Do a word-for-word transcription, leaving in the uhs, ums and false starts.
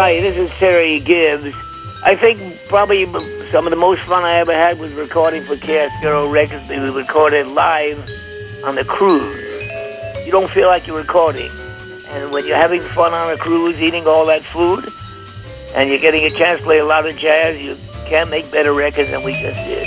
Hi, this is Terry Gibbs. I think probably some of the most fun I ever had was recording for Cascaro Records. We recorded live on the cruise. You don't feel like you're recording. And when you're having fun on a cruise, eating all that food, and you're getting a chance to play a lot of jazz, you can't make better records than we just did.